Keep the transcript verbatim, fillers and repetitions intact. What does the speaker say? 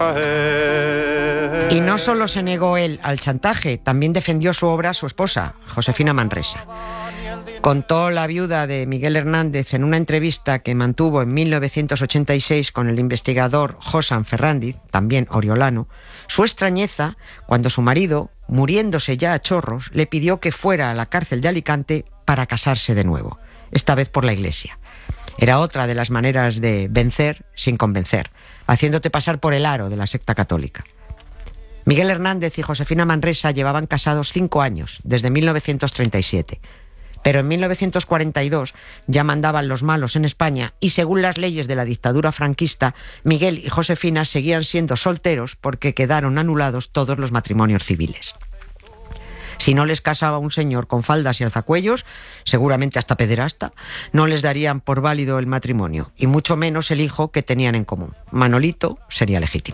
Y no solo se negó él al chantaje, también defendió su obra su esposa, Josefina Manresa. Contó la viuda de Miguel Hernández en una entrevista que mantuvo en mil novecientos ochenta y seis con el investigador Josan Ferrandiz, también oriolano, su extrañeza cuando su marido, muriéndose ya a chorros, le pidió que fuera a la cárcel de Alicante para casarse de nuevo, esta vez por la Iglesia. Era otra de las maneras de vencer sin convencer, haciéndote pasar por el aro de la secta católica. Miguel Hernández y Josefina Manresa llevaban casados cinco años, desde mil novecientos treinta y siete. Pero en mil novecientos cuarenta y dos ya mandaban los malos en España y según las leyes de la dictadura franquista, Miguel y Josefina seguían siendo solteros porque quedaron anulados todos los matrimonios civiles. Si no les casaba un señor con faldas y alzacuellos, seguramente hasta pederasta, no les darían por válido el matrimonio, y mucho menos el hijo que tenían en común. Manolito sería legítimo.